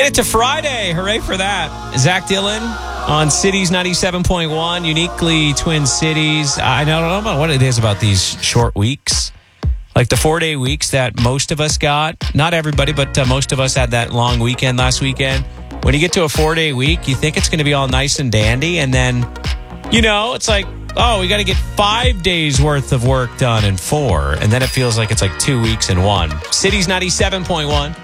Made it to Friday. Hooray for that. Zach Dillon on Cities 97.1, uniquely Twin Cities. I don't know what it is about these short weeks. Like the 4-day weeks that most of us got. Not everybody, but most of us had that long weekend last weekend. When you get to a 4-day week, you think it's going to be all nice and dandy. And then, it's like, oh, we got to get 5 days worth of work done in 4. And then it feels like it's like 2 weeks in 1. Cities 97.1.